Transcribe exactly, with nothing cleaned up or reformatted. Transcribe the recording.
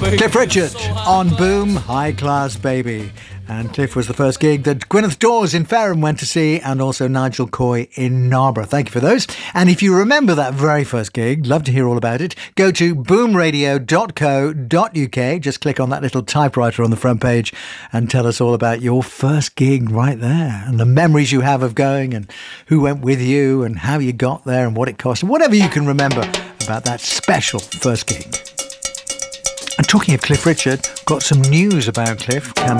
Cliff Richard on Boom, High Class Baby. And Cliff was the first gig that Gwyneth Dawes in Fareham went to see, and also Nigel Coy in Narborough. Thank you for those. And if you remember that very first gig, love to hear all about it, go to boom radio dot co dot uk. Just click on that little typewriter on the front page and tell us all about your first gig right there, and the memories you have of going, and who went with you, and how you got there, and what it cost, and whatever you can remember about that special first gig. And talking of Cliff Richard, got some news about Cliff coming.